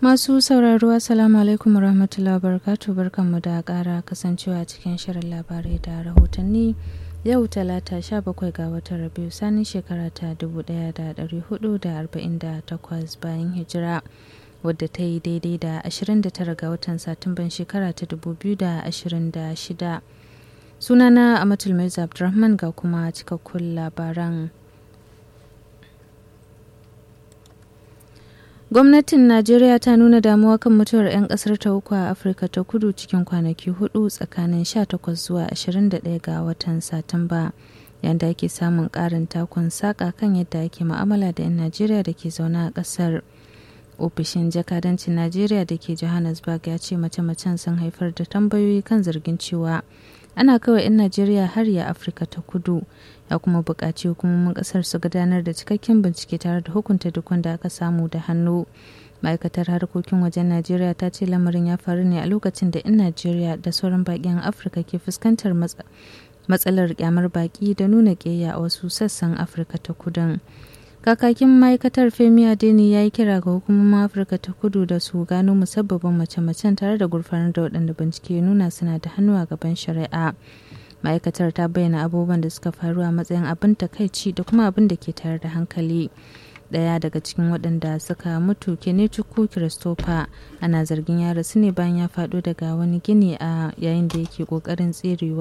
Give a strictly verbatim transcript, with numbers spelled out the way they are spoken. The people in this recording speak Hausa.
Masu sauraro assalamu alaikum warahmatullahi wabarakatuh, barkanmu da ƙara kasancewa cikin shirin labarai da rahotanni. Yau talata sha bakwai ga watan Rabiu Sani shekara ta dubu ɗaya da ɗari hudu da arba'in da takwas bayan hijira, wadda ta yi daidai da ashirin da tara ga watan Satumban shekara ta dubu biyu da ashirin da shida. Sunana Amatul Mirza Abdulrahman ga kuma cikakkun labaran. Gwamnatin Najeriya ta nuna damuwa kan mutuwar 'yan kasar ta uku a Afirka ta Kudu cikin kwanaki hudu tsakanin sha takwas zuwa ashirin da ɗaya ga watan Satumba, yadda ake samun ƙarin takun saƙa kan yadda ake mu'amala da 'yan Najeriya da ke zaune a ƙasar. Ofishin jakadancin Najeriya da ke Johannesburg ya ce mace-macen sun haifar da tambayoyi kan zargin cewa ana kawai 'yan Najeriya har ya Afirka ta Kudu, ya kuma buƙaci hukumomin ƙasar su gudanar da cikakken bincike tare da hukunta duk wanda aka samu da hannu. Ma'aikatar harkokin wajen Najeriya ta ce lamarin ya faru ne a lokacin da 'yan Najeriya da sauran baƙin Afirka ke fuskantar matsalar kyamar baƙi da nuna ƙiyayya a wasu sassan Afirka ta Kudun. Kakakin ma'aikatar Femi Adeni ya yi kira ga hukumomin Afirka ta Kudu da su gano musabbabin mace-macen tare da gurfanar da waɗanda bincike nuna suna da hannu a gaban shari'a. Ma'aikatar ta bayyana abubuwan da suka faru a matsayin abin takaici da kuma abin da ke tayar da hankali. Daya daga cikin waɗanda suka mutu Kenechukwu Christopher ana zargin ya rasu ne bayan ya faɗo daga wani gini a yayin da yake ƙoƙarin tserewa